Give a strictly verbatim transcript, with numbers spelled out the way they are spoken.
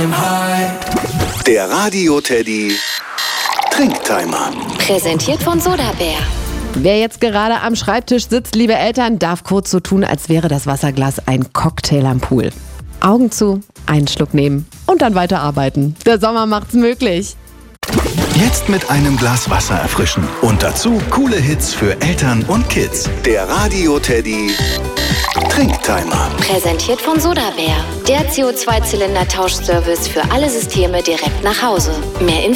I'm high. Der Radio Teddy Trinktimer. Präsentiert von Sodabär. Wer jetzt gerade am Schreibtisch sitzt, liebe Eltern, darf kurz so tun, als wäre das Wasserglas ein Cocktail am Pool. Augen zu, einen Schluck nehmen und dann weiterarbeiten. Der Sommer macht's möglich. Jetzt mit einem Glas Wasser erfrischen. Und dazu coole Hits für Eltern und Kids. Der Radio Teddy Trinktimer. Präsentiert von Sodabär. Der C O zwei Zylinder Tauschservice für alle Systeme direkt nach Hause. Mehr Infos